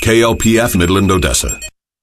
KLPF Midland, Odessa.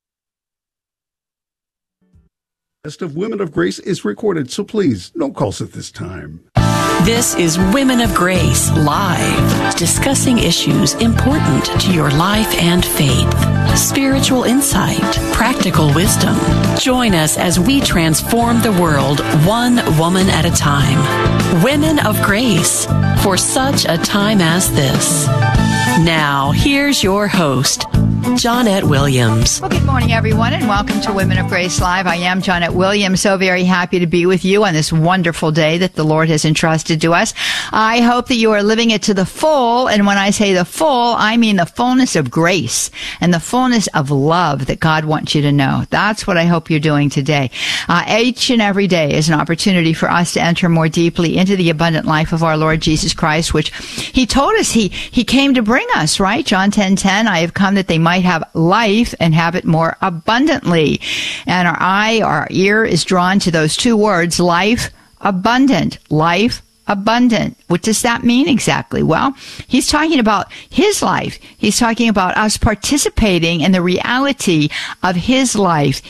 Best of Women of Grace is recorded, so please, no calls at this time. This is Women of Grace Live, discussing issues important to your life and faith. Spiritual insight, practical wisdom. Join us as we transform the world one woman at a time. Women of Grace, for such a time as this. Now, here's your host, Johnnette Williams. Well, good morning, everyone, and welcome to Women of Grace Live. I am Johnnette Williams, so very happy to be with you on this wonderful day that the Lord has entrusted to us. I hope that you are living it to the full, and when I say the full, I mean the fullness of grace and the fullness of love that God wants you to know. That's what I hope you're doing today. Each and every day is an opportunity for us to enter more deeply into the abundant life of our Lord Jesus Christ, which He told us He came to bring us, right? John 10:10, I have come that they might have life and have it more abundantly. And our ear is drawn to those two words, life, abundant, life, abundant. What does that mean exactly? Well, He's talking about His life. He's talking about us participating in the reality of His life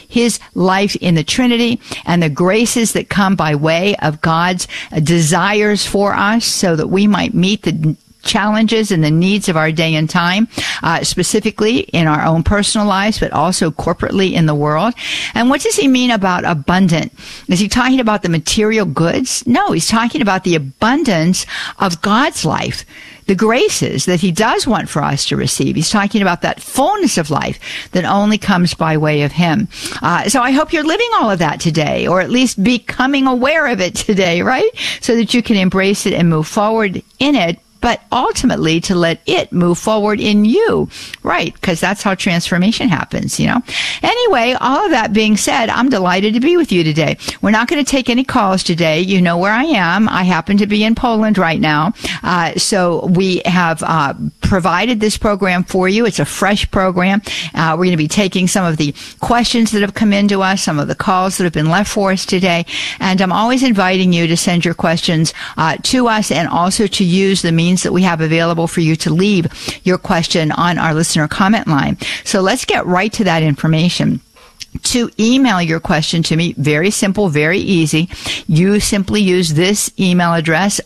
in the Trinity and the graces that come by way of God's desires for us so that we might meet the challenges and the needs of our day and time, specifically in our own personal lives, but also corporately in the world. And what does He mean about abundant? Is He talking about the material goods? No, He's talking about the abundance of God's life, the graces that He does want for us to receive. He's talking about that fullness of life that only comes by way of Him. So I hope you're living all of that today, or at least becoming aware of it today, right? So that you can embrace it and move forward in it, but ultimately to let it move forward in you, right? Because that's how transformation happens, you know? Anyway, all of that being said, I'm delighted to be with you today. We're not going to take any calls today. You know where I am. I happen to be in Poland right now. So we have provided this program for you. It's a fresh program. We're going to be taking some of the questions that have come into us, some of the calls that have been left for us today. And I'm always inviting you to send your questions to us and also to use the means that we have available for you to leave your question on our listener comment line. So let's get right to that information. To email your question to me, very simple, very easy. You simply use this email address,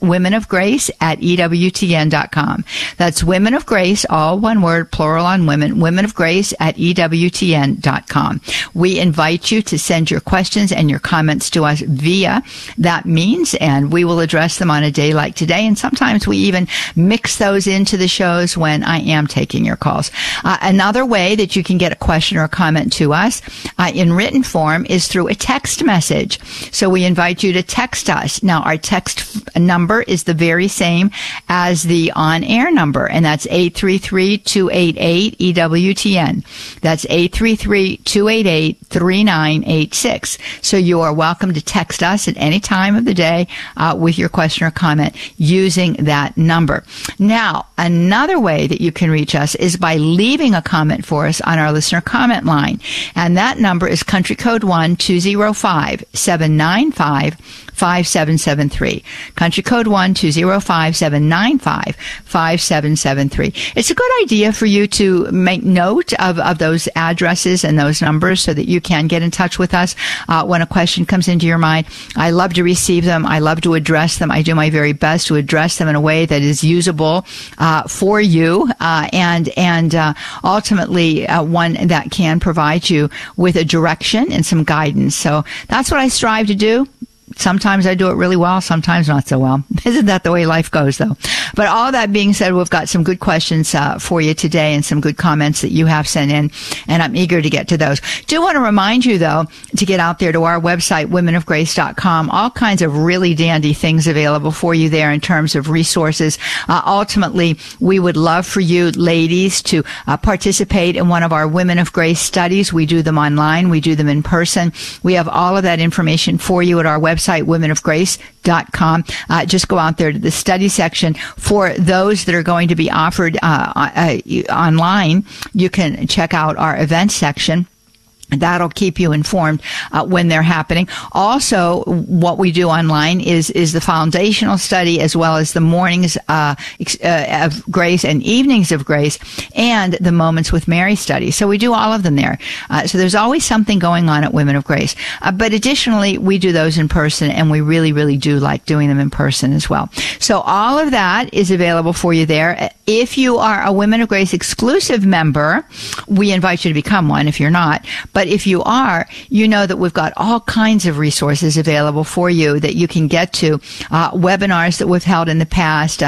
womenofgrace@EWTN.com. That's Women of Grace, all one word, plural on women, womenofgrace@EWTN.com. We invite you to send your questions and your comments to us via that means, and we will address them on a day like today. And sometimes we even mix those into the shows when I am taking your calls. Another way that you can get a question or a comment to us in written form is through a text message. So we invite you to text us. Now, our text number is the very same as the on-air number, and that's 833-288-EWTN. That's 833-288-3986. So you are welcome to text us at any time of the day with your question or comment using that number. Now, another way that you can reach us is by leaving a comment for us on our listener comment line, and that number is country code 1-205-795-5773. Country code 1-205-795-5773. It's a good idea for you to make note of those addresses and those numbers so that you can get in touch with us when a question comes into your mind. I love to receive them. I love to address them. I do my very best to address them in a way that is usable for you and ultimately one that can provide you with a direction and some guidance. So that's what I strive to do. Sometimes I do it really well, sometimes not so well. Isn't that the way life goes, though? But all that being said, we've got some good questions for you today and some good comments that you have sent in, and I'm eager to get to those. Do want to remind you, though, to get out there to our website, womenofgrace.com. All kinds of really dandy things available for you there in terms of resources. Ultimately, we would love for you, ladies, to participate in one of our Women of Grace studies. We do them online. We do them in person. We have all of that information for you at our website, womenofgrace.com. Just go out there to the study section. For those that are going to be offered online, you can check out our events section. That'll keep you informed when they're happening. Also, what we do online is the foundational study, as well as the mornings of grace and evenings of grace, and the Moments with Mary study. So we do all of them there. So there's always something going on at Women of Grace. But additionally, we do those in person, and we really, really do like doing them in person as well. So all of that is available for you there. If you are a Women of Grace exclusive member, we invite you to become one if you're not. But if you are, you know that we've got all kinds of resources available for you that you can get to, webinars that we've held in the past,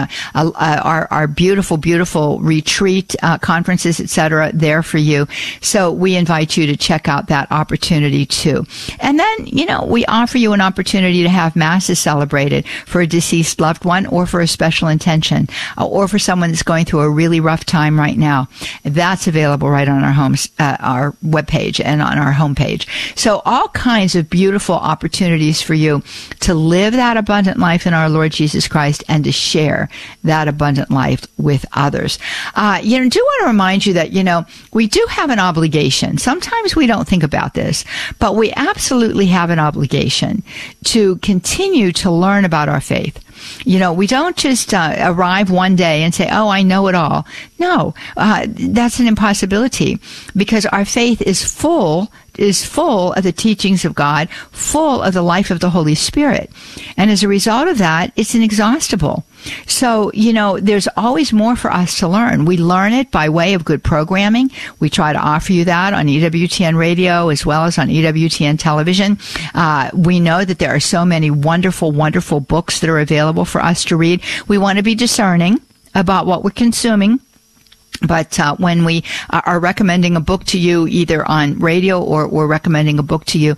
our beautiful, beautiful retreat conferences, etc., there for you. So we invite you to check out that opportunity too. And then, we offer you an opportunity to have masses celebrated for a deceased loved one, or for a special intention, or for someone that's going through a really rough time right now. That's available right on our webpage and on our homepage. So all kinds of beautiful opportunities for you to live that abundant life in our Lord Jesus Christ and to share that abundant life with others. Do want to remind you that, we do have an obligation. Sometimes we don't think about this, but we absolutely have an obligation to continue to learn about our faith. We don't just arrive one day and say, oh, I know it all. No, that's an impossibility, because our faith is full of the teachings of God, full of the life of the Holy Spirit. And as a result of that, it's inexhaustible. So, there's always more for us to learn. We learn it by way of good programming. We try to offer you that on EWTN radio as well as on EWTN television. We know that there are so many wonderful, wonderful books that are available for us to read. We want to be discerning about what we're consuming. But when we are recommending a book to you, either on radio or we're recommending a book to you,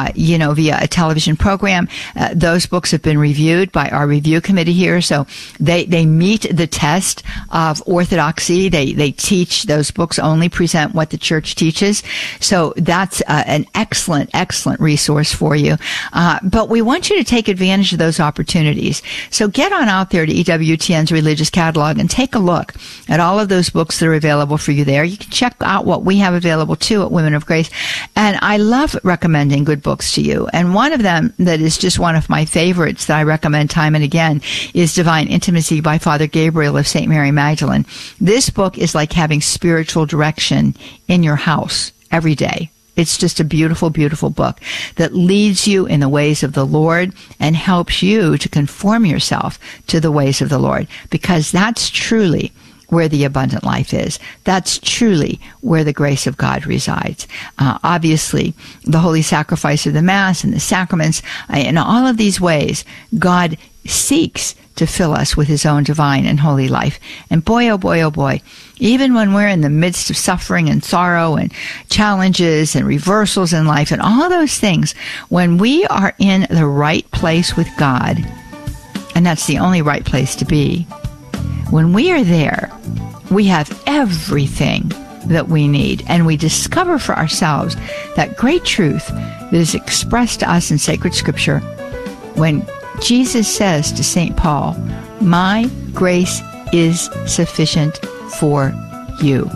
via a television program, those books have been reviewed by our review committee here. So they meet the test of orthodoxy. They teach, those books only present what the church teaches. So that's an excellent, excellent resource for you. But we want you to take advantage of those opportunities. So get on out there to EWTN's religious catalog and take a look at all of those books that are available for you there. You can check out what we have available too at Women of Grace. And I love recommending good books to you. And one of them that is just one of my favorites that I recommend time and again is Divine Intimacy by Father Gabriel of St. Mary Magdalene. This book is like having spiritual direction in your house every day. It's just a beautiful, beautiful book that leads you in the ways of the Lord and helps you to conform yourself to the ways of the Lord, because that's truly where the abundant life is. That's truly where the grace of God resides. Obviously, the holy sacrifice of the Mass and the sacraments, in all of these ways, God seeks to fill us with his own divine and holy life. And boy, oh boy, oh boy, even when we're in the midst of suffering and sorrow and challenges and reversals in life and all of those things, when we are in the right place with God, and that's the only right place to be, when we are there, we have everything that we need, and we discover for ourselves that great truth that is expressed to us in sacred scripture when Jesus says to St. Paul, "My grace is sufficient for you."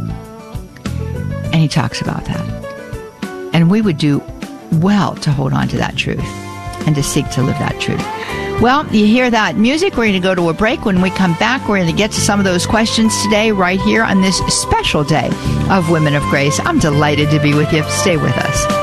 And he talks about that. And we would do well to hold on to that truth and to seek to live that truth. Well, you hear that music. We're going to go to a break. When we come back, we're going to get to some of those questions today right here on this special day of Women of Grace. I'm delighted to be with you. Stay with us.